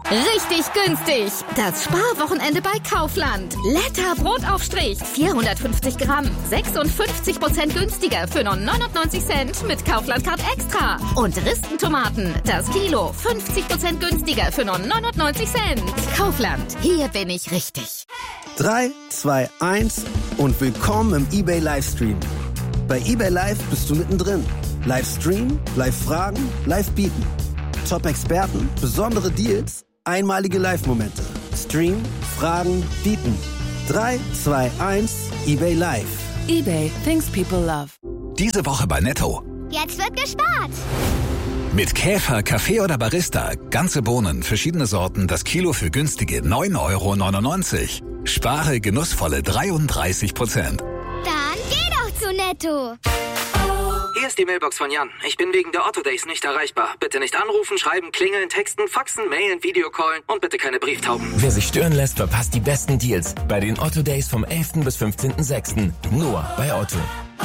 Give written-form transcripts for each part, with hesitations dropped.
Richtig günstig. Das Sparwochenende bei Kaufland. Letter Brotaufstrich. 450 Gramm. 56% günstiger für nur 99 Cent mit Kaufland Card Extra. Und Ristentomaten. Das Kilo. 50% günstiger für nur 99 Cent. Kaufland. Hier bin ich richtig. 3, 2, 1 und willkommen im eBay Livestream. Bei eBay Live bist du mittendrin. Livestream, Live-Fragen, Live-Bieten. Top-Experten, besondere Deals, einmalige Live-Momente. Stream, Fragen, Bieten. 3, 2, 1, eBay Live. eBay, things people love. Diese Woche bei Netto. Jetzt wird gespart. Mit Käfer, Kaffee oder Barista. Ganze Bohnen, verschiedene Sorten, das Kilo für günstige 9,99 €. Spare genussvolle 33%. Dann geh doch zu Netto. Hier ist die Mailbox von Jan. Ich bin wegen der Otto Days nicht erreichbar. Bitte nicht anrufen, schreiben, klingeln, texten, faxen, mailen, Videocallen und bitte keine Brieftauben. Wer sich stören lässt, verpasst die besten Deals bei den Otto Days vom 11. bis 15.06. Nur bei Otto.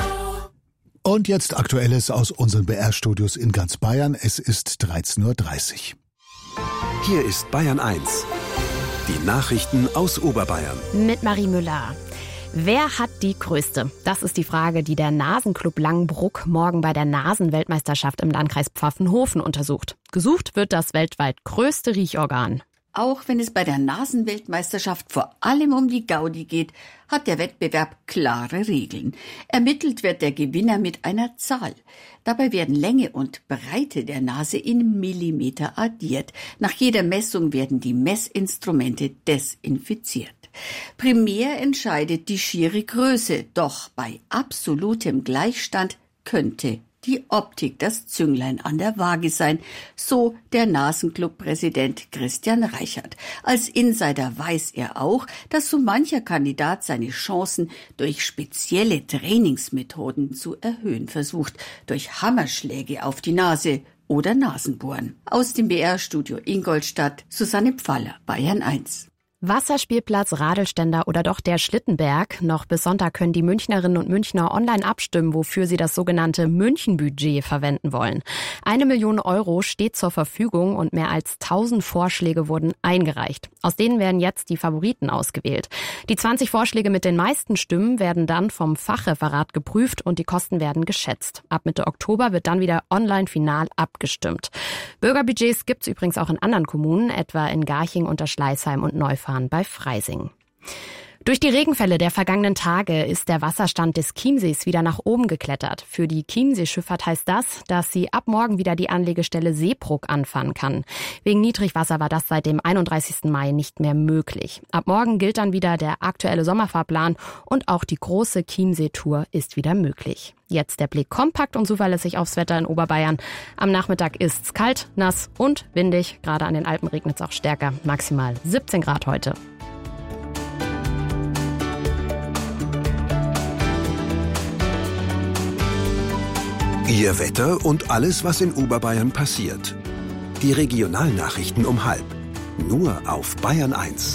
Und jetzt Aktuelles aus unseren BR-Studios in ganz Bayern. Es ist 13:30 Uhr. Hier ist Bayern 1. Die Nachrichten aus Oberbayern. Mit Marie Müller. Wer hat die größte? Das ist die Frage, die der Nasenclub Langenbruck morgen bei der Nasenweltmeisterschaft im Landkreis Pfaffenhofen untersucht. Gesucht wird das weltweit größte Riechorgan. Auch wenn es bei der Nasenweltmeisterschaft vor allem um die Gaudi geht, hat der Wettbewerb klare Regeln. Ermittelt wird der Gewinner mit einer Zahl. Dabei werden Länge und Breite der Nase in Millimeter addiert. Nach jeder Messung werden die Messinstrumente desinfiziert. Primär entscheidet die schiere Größe, doch bei absolutem Gleichstand könnte die Optik das Zünglein an der Waage sein, so der Nasenclub-Präsident Christian Reichert. Als Insider weiß er auch, dass so mancher Kandidat seine Chancen durch spezielle Trainingsmethoden zu erhöhen versucht, durch Hammerschläge auf die Nase oder Nasenbohren. Aus dem BR-Studio Ingolstadt, Susanne Pfaller, Bayern 1. Wasserspielplatz, Radelständer oder doch der Schlittenberg. Noch bis Sonntag können die Münchnerinnen und Münchner online abstimmen, wofür sie das sogenannte München-Budget verwenden wollen. 1 Million € steht zur Verfügung und mehr als 1000 Vorschläge wurden eingereicht. Aus denen werden jetzt die Favoriten ausgewählt. Die 20 Vorschläge mit den meisten Stimmen werden dann vom Fachreferat geprüft und die Kosten werden geschätzt. Ab Mitte Oktober wird dann wieder online final abgestimmt. Bürgerbudgets gibt's übrigens auch in anderen Kommunen, etwa in Garching, Unterschleißheim und Neufahren bei Freising. Durch die Regenfälle der vergangenen Tage ist der Wasserstand des Chiemsees wieder nach oben geklettert. Für die Chiemsee-Schifffahrt heißt das, dass sie ab morgen wieder die Anlegestelle Seebrugg anfahren kann. Wegen Niedrigwasser war das seit dem 31. Mai nicht mehr möglich. Ab morgen gilt dann wieder der aktuelle Sommerfahrplan und auch die große Chiemsee-Tour ist wieder möglich. Jetzt der Blick kompakt und zuverlässig aufs Wetter in Oberbayern. Am Nachmittag ist's kalt, nass und windig. Gerade an den Alpen regnet es auch stärker. Maximal 17 Grad heute. Ihr Wetter und alles, was in Oberbayern passiert. Die Regionalnachrichten um 12:30. Nur auf Bayern 1.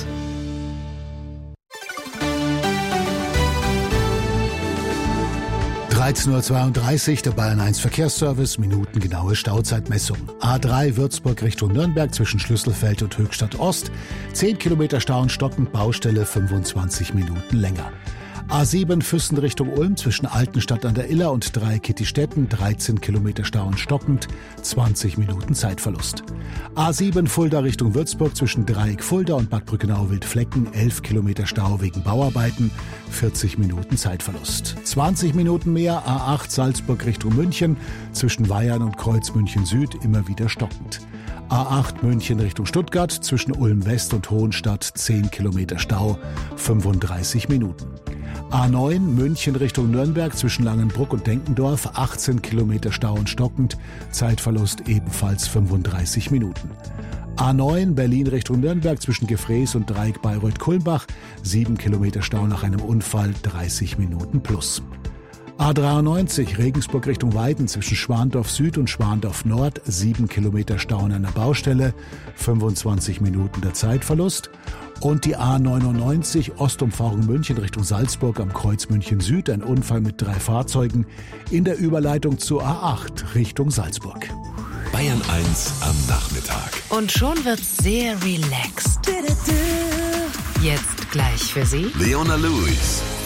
(13:32 Uhr), der Bayern 1 Verkehrsservice, minutengenaue Stauzeitmessung. A3 Würzburg Richtung Nürnberg zwischen Schlüsselfeld und Höchstadt Ost. 10 Kilometer Stau und stockend, Baustelle 25 Minuten länger. A7 Füssen Richtung Ulm zwischen Altenstadt an der Iller und Dreieck-Kittistetten, 13 Kilometer Stau und stockend, 20 Minuten Zeitverlust. A7 Fulda Richtung Würzburg zwischen Dreieck Fulda und Bad Brückenau-Wildflecken, 11 Kilometer Stau wegen Bauarbeiten, 40 Minuten Zeitverlust. 20 Minuten mehr A8 Salzburg Richtung München zwischen Weyarn und Kreuz München Süd, immer wieder stockend. A8 München Richtung Stuttgart zwischen Ulm West und Hohenstadt, 10 Kilometer Stau, 35 Minuten. A9 München Richtung Nürnberg zwischen Langenbruck und Denkendorf, 18 Kilometer Stau und stockend, Zeitverlust ebenfalls 35 Minuten. A9 Berlin Richtung Nürnberg zwischen Gefrees und Dreieck Bayreuth-Kulmbach, 7 Kilometer Stau nach einem Unfall, 30 Minuten plus. A93 Regensburg Richtung Weiden zwischen Schwandorf Süd und Schwandorf Nord, 7 Kilometer Stau an einer Baustelle, 25 Minuten der Zeitverlust. Und die A99 Ostumfahrung München Richtung Salzburg am Kreuz München Süd, ein Unfall mit 3 Fahrzeugen in der Überleitung zur A8 Richtung Salzburg. Bayern 1 am Nachmittag. Und schon wird's sehr relaxed. Jetzt gleich für Sie Leona Lewis.